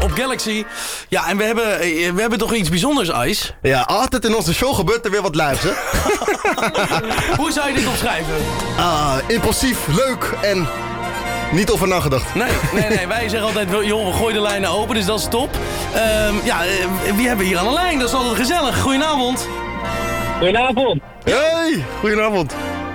op Galaxy. Ja, en we hebben toch iets bijzonders, Ice? Ja, altijd in onze show gebeurt er weer wat lijfs, hè? Hoe zou je dit omschrijven? Impulsief, leuk en niet over nagedacht. Nee, wij zeggen altijd, joh, we gooien de lijnen open, dus dat is top. Wie hebben we hier aan de lijn? Dat is altijd gezellig. Goedenavond. Goedenavond. Hey, goedenavond.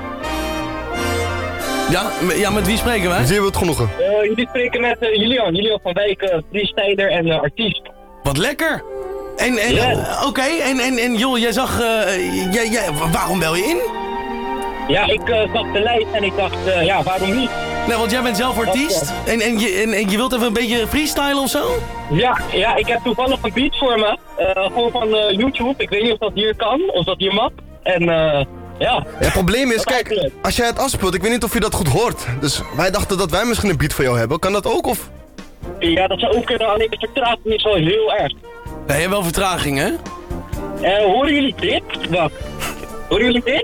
Ja, met wie spreken wij? Zie je het genoegen? Jullie spreken met Julian van Wijk, freestyler en artiest. Wat lekker. Oké, en joh, jij zag, waarom bel je in? Ja, ik zag de lijst en ik dacht, waarom niet? Nee, want jij bent zelf artiest en je wilt even een beetje freestylen of zo? Ja, ik heb toevallig een beat voor me. Gewoon van YouTube. Ik weet niet of dat hier kan, of dat hier mag. En ja. Het probleem is, kijk, als jij het afspeelt, ik weet niet of je dat goed hoort. Dus wij dachten dat wij misschien een beat voor jou hebben. Kan dat ook, of? Ja, dat zou ook kunnen, alleen de vertraging is wel heel erg. Nee, je hebt wel vertraging, hè? Horen jullie dit? Wacht. Horen jullie dit?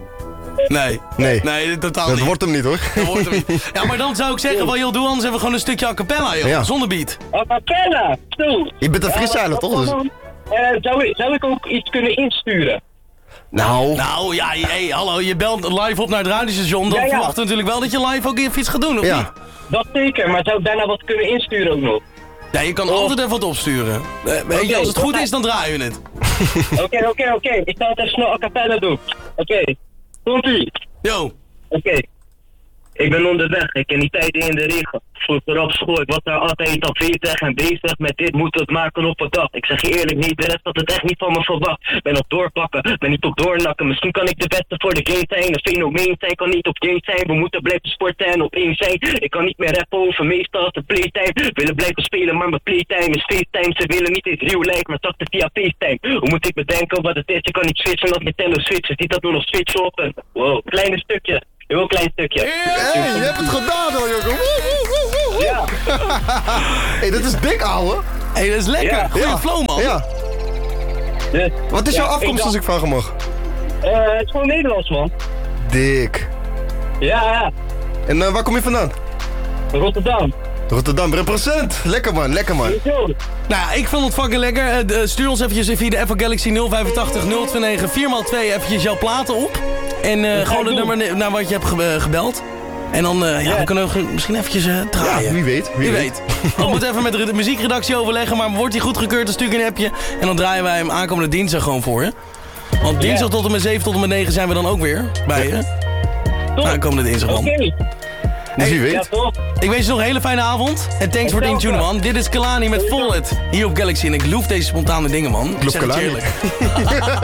Nee, totaal niet. Dat wordt hem niet, hoor. Dat wordt hem niet. Ja, maar dan zou ik zeggen, wel, joh, doe anders hebben we gewoon een stukje a cappella, joh. Ja. Zonder beat. A cappella? Zo. Je bent een freestyler, toch? Dus? Zou ik ook iets kunnen insturen? Nou, ja, hey, hallo, je belt live op naar het radiostation. Dan verwachten we natuurlijk wel dat je live ook even iets gaat doen, of niet? Dat zeker, maar zou ik daarna wat kunnen insturen ook nog? Ja, je kan altijd even wat opsturen. Als het goed is, dan draaien we het. Oké. Ik zal het even snel a cappella doen. Oké. Komt-ie. Yo. Oké. Ik ben onderweg, ik ken die tijden in de regen. Vroeger op school, ik was daar altijd afwezig en bezig met dit moet het maken op een dag. Ik zeg je eerlijk niet, de rest had het echt niet van me verwacht. Ben op doorpakken, ben niet op doornakken. Misschien kan ik de beste voor de game zijn, een fenomeen zijn, kan niet op game zijn. We moeten blijven sporten en op één zijn. Ik kan niet meer rappen over meestal als de playtime. Willen blijven spelen, maar mijn playtime is FaceTime. Ze willen niet eens real life, maar zachten via FaceTime. Hoe moet ik bedenken wat het is? Ik kan niet switchen als Nintendo Switch. Je ziet dat nu nog switchen op en wow, kleine stukje. Heel klein stukje. Hey, je hebt het gedaan hoor, jongen. Ja. Hey, dat is dik, ouwe. Hey, dat is lekker. Ja. Goeie flow, man. Ja. Dus, wat is jouw afkomst als ik vragen mag? Het is gewoon Nederlands, man. Dik. Ja. En waar kom je vandaan? Rotterdam, represent. Lekker man. Nou, ik vond het fucking lekker. Stuur ons eventjes via de Apple Galaxy 085 029 4x2 eventjes jouw platen op. En gewoon het nummer naar wat je hebt gebeld. En dan we kunnen we misschien eventjes draaien. Ja, wie weet. We moeten even met de muziekredactie overleggen, maar wordt hij goedgekeurd, dan stuur ik een appje. En dan draaien wij hem aankomende dinsdag gewoon voor je. Want dinsdag tot en met 7 tot en met 9 zijn we dan ook weer bij je. Aankomende dinsdag, man. Dus wie weet. Ik wens je nog een hele fijne avond. En thanks voor het intunen, man. Dit is Kalani met Vollet. Hier op Galaxy. En ik loof deze spontane dingen, man. Ik zeg het je eerlijk.